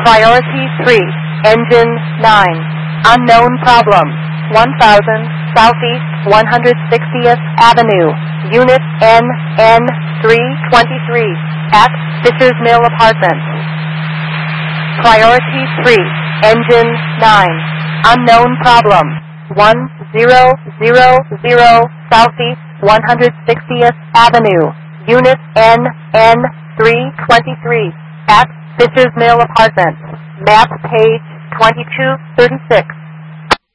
Priority 3, Engine 9, unknown problem, 1000 Southeast 160th Avenue, Unit NN 323, at Fisher's Mill Apartments. Priority 3, Engine 9, unknown problem, 1000 Southeast 160th Avenue, Unit NN 323, at Fisher's Mill Apartments. Map page 2236.